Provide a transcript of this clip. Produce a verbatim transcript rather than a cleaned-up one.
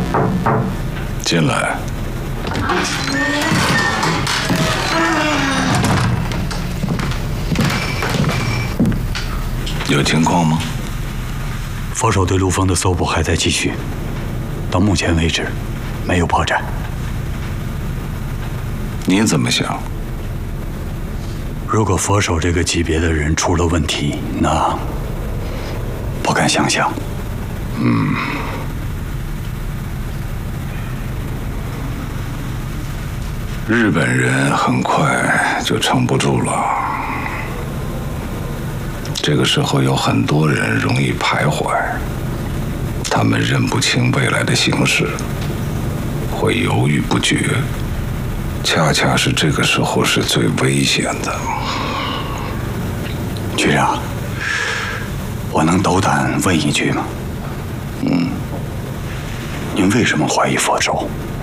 进来。有情况吗？ 佛手对陆丰的搜捕还在继续，到目前为止，没有破绽。 你怎么想？ 如果佛手这个级别的人出了问题，那不敢想象。 嗯。 日本人很快就撑不住了，这个时候有很多人容易徘徊，他们认不清未来的形势，会犹豫不决，恰恰是这个时候是最危险的。 局长，我能斗胆问一句吗？ 嗯， 您为什么怀疑佛手？